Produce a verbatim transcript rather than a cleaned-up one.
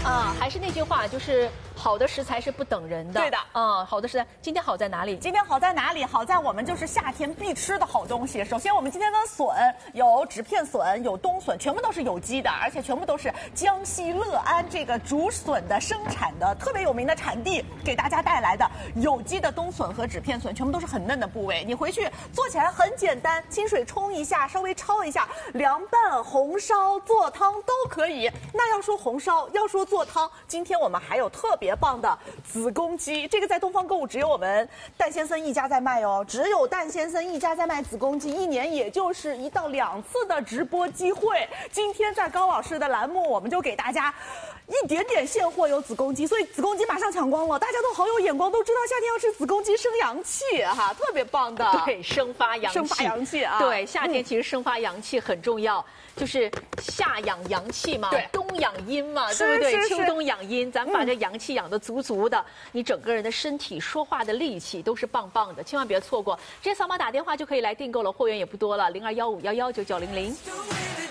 啊，还是那句话，就是好的食材是不等人的。 对的， 嗯，好的食材，今天好在哪里？ 今天好在哪里？好在我们就是夏天必吃的好东西。首先，我们今天的笋有纸片笋，有冬笋，全部都是有机的，而且全部都是江西乐安这个竹笋的生产的特别有名的产地给大家带来的有机的冬笋和纸片笋，全部都是很嫩的部位。你回去做起来很简单，清水冲一下，稍微焯一下，凉拌、红烧、做汤都可以。那要说红烧，要说做汤，今天我们还有特别棒的子宫鸡，这个在东方购物只有我们蛋先生一家在卖哦，只有蛋先生一家在卖子宫鸡，一年也就是一到两次的直播机会。今天在高老师的栏目，我们就给大家一点点现货有子宫鸡，所以子宫鸡马上抢光了，大家都好有眼光，都知道夏天要吃子宫鸡生阳气哈，特别棒的。 对，生发阳气， 生发阳气啊！ 对，夏天其实生发阳气很重要，嗯、就是夏养阳气嘛， 对， 冬养阴嘛， 是对不对？ 是是秋冬养阴，咱们把这阳气养得足足的，嗯、你整个人的身体、说话的力气都是棒棒的，千万别错过。直接扫码打电话就可以来订购了，货源也不多了，零二幺五幺幺九九零零。